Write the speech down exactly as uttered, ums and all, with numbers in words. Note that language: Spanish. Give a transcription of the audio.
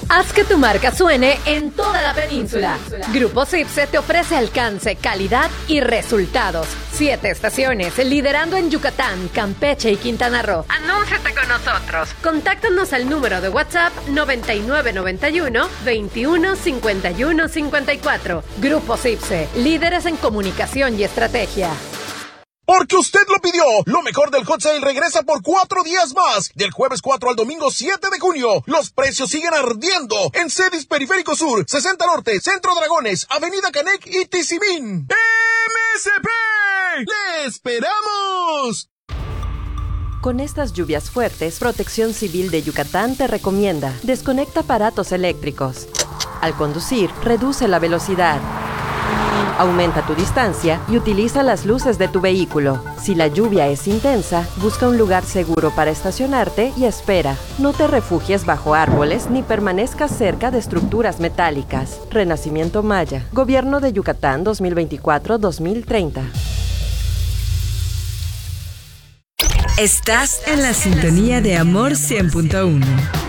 Haz que tu marca suene en toda la península. Grupo Cipse te ofrece alcance, calidad y resultados. Siete estaciones, liderando en Yucatán, Campeche y Quintana Roo. Anúnciate con nosotros. Contáctanos al número de WhatsApp noventa y nueve noventa y uno veintiuno cincuenta y uno cincuenta y cuatro. Grupo Cipse, líderes en comunicación y estrategia. Porque usted lo pidió, lo mejor del Hot Sale regresa por cuatro días más. Del jueves cuatro al domingo siete de junio. Los precios siguen ardiendo en Cedis Periférico Sur, sesenta Norte, Centro Dragones, Avenida Canec y Tizimín. ¡M S P! ¡Le esperamos! Con estas lluvias fuertes, Protección Civil de Yucatán te recomienda: desconecta aparatos eléctricos. Al conducir, reduce la velocidad. Aumenta tu distancia y utiliza las luces de tu vehículo. Si la lluvia es intensa, busca un lugar seguro para estacionarte y espera. No te refugies bajo árboles ni permanezcas cerca de estructuras metálicas. Renacimiento Maya. Gobierno de Yucatán dos mil veinticuatro a dos mil treinta. Estás en la sintonía de Amor cien punto uno.